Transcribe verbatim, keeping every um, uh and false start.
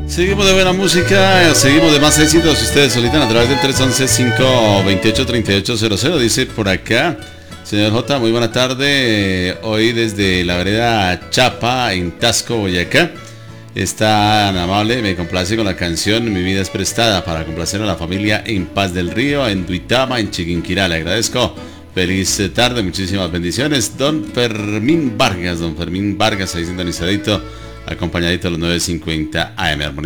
Seguimos de buena música, seguimos de más éxitos. Si ustedes solitan a través del tres once, cinco veintiocho, treinta y ocho cero cero. Dice por acá, señor J, muy buena tarde. Hoy desde la vereda Chapa, en Tasco, Boyacá. Está tan amable, me complace con la canción Mi vida es prestada para complacer a la familia en Paz del Río, en Duitama, en Chiquinquirá. Le agradezco. Feliz tarde, muchísimas bendiciones. Don Fermín Vargas, don Fermín Vargas, ahí sintonizadito, acompañadito a los nueve cincuenta A M.